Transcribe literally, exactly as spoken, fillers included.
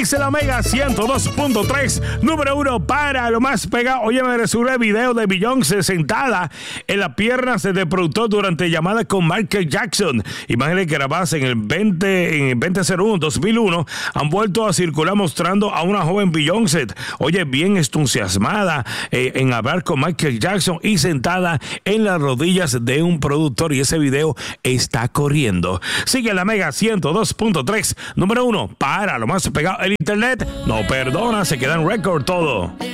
Es la Mega ciento dos punto tres, número uno para lo más pegado. Oye, me resurre el video de Beyoncé sentada en las piernas del productor durante llamadas con Michael Jackson. Imágenes grabadas en el veinte, en el veinte cero uno dos mil uno han vuelto a circular mostrando a una joven Beyoncé, oye, bien entusiasmada eh, en hablar con Michael Jackson y sentada en las rodillas de un productor, y ese video está corriendo. Sigue la Mega ciento dos punto tres, número uno para lo más pegado. El internet no perdona, se queda en récord todo.